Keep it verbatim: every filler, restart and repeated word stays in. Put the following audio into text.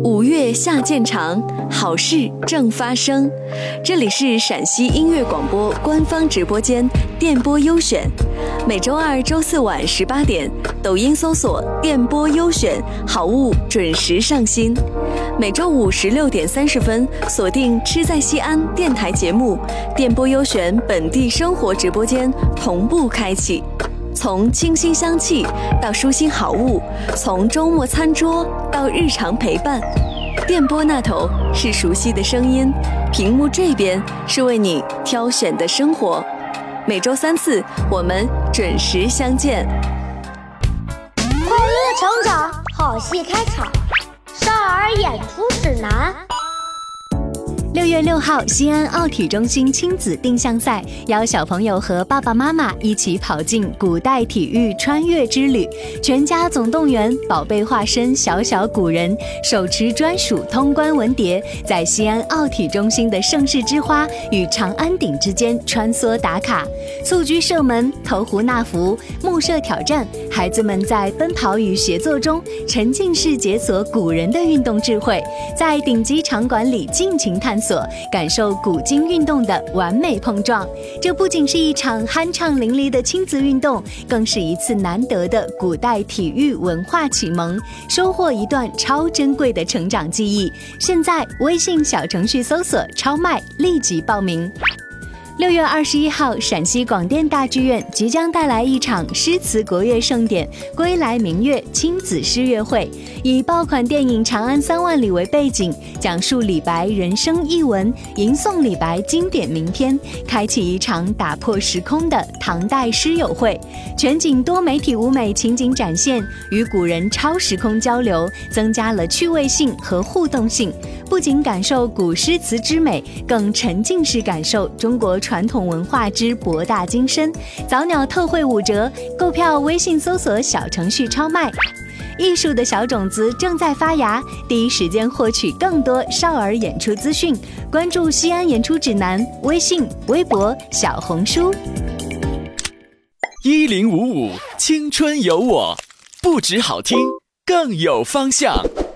五月下渐长，好事正发生。这里是陕西音乐广播官方直播间电波优选，每周二、周四晚十八点，抖音搜索电波优选，好物准时上新。每周五十六点三十分，锁定吃在西安电台节目，电波优选本地生活直播间同步开启。从清新香气到舒心好物，从周末餐桌到日常陪伴，电波那头是熟悉的声音，屏幕这边是为你挑选的生活。每周三次，我们准时相见。 快乐成长，好戏开场，少儿演出指南。 六月六号，西安奥体中心亲子定向赛邀小朋友和爸爸妈妈一起跑进古代体育穿越之旅，全家总动员，宝贝化身小小古人，手持专属通关文牒，在西安奥体中心的盛世之花与长安顶之间穿梭打卡，蹴鞠射门、投壶纳福、木射挑战，孩子们在奔跑与协作中沉浸式解锁古人的运动智慧，在顶级场馆里尽情探索感受古今运动的完美碰撞。这不仅是一场酣畅淋漓的亲子运动，更是一次难得的古代体育文化启蒙，收获一段超珍贵的成长记忆。现在微信小程序搜索超麦，立即报名。六月二十一号，陕西广电大剧院即将带来一场诗词国乐盛典——归来明月亲子诗乐会，以爆款电影《长安三万里》为背景，讲述李白人生译文，吟诵李白经典名篇，开启一场打破时空的唐代诗友会。全景多媒体舞美情景展现，与古人超时空交流，增加了趣味性和互动性。不仅感受古诗词之美，更沉浸式感受中国传统文化之博大精深。早鸟特惠五折，购票微信搜索小程序超卖。艺术的小种子正在发芽，第一时间获取更多少儿演出资讯，关注西安演出指南微信、微博、小红书。 一零五五青春有我，不止好听，更有方向。